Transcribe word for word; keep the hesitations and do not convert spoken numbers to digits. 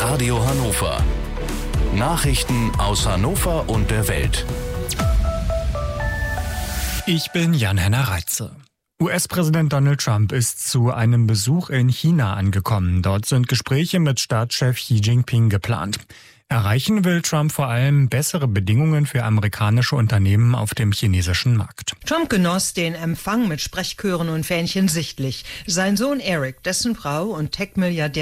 Radio Hannover. Nachrichten aus Hannover und der Welt. Ich bin Jan-Henner Reitze. U S-Präsident Donald Trump ist zu einem Besuch in China angekommen. Dort sind Gespräche mit Staatschef Xi Jinping geplant. Erreichen will Trump vor allem bessere Bedingungen für amerikanische Unternehmen auf dem chinesischen Markt. Trump genoss den Empfang mit Sprechchören und Fähnchen sichtlich. Sein Sohn Eric, dessen Frau und Tech-Milliardär